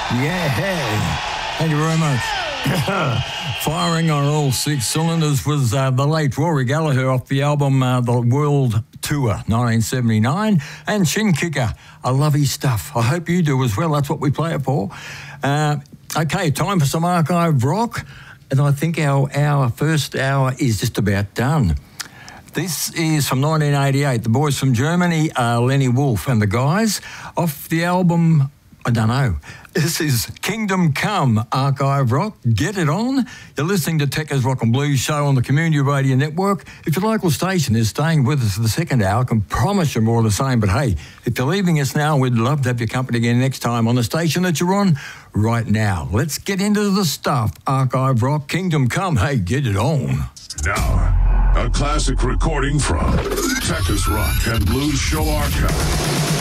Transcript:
Yeah. Thank you very much. Firing on all six cylinders was the late Rory Gallagher off the album The World Tour, 1979, and Chin Kicker. I love his stuff. I hope you do as well. That's what we play it for. Okay, time for some archive rock, and I think our first hour is just about done. This is from 1988. The boys from Germany, Lenny Wolf and the guys, off the album, I don't know. This is Kingdom Come, archive rock. Get it on. You're listening to Techers Rock and Blues show on the Community Radio Network. If your local station is staying with us for the second hour, I can promise you more of the same. But hey, if you're leaving us now, we'd love to have your company again next time on the station that you're on right now. Let's get into the stuff. Archive rock, Kingdom Come. Hey, get it on. Now, a classic recording from Techers Rock and Blues Show Archive.